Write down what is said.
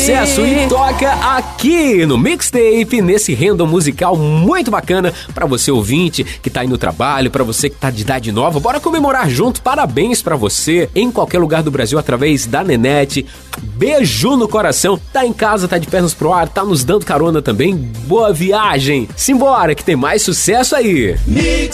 Sucesso e toca aqui no Mixtape, nesse random musical muito bacana pra você ouvinte que tá aí no trabalho, pra você que tá de idade nova. Bora comemorar junto, parabéns pra você em qualquer lugar do Brasil através da Nenete. Beijo no coração, tá em casa, tá de pernas pro ar, tá nos dando carona também. Boa viagem, simbora que tem mais sucesso aí.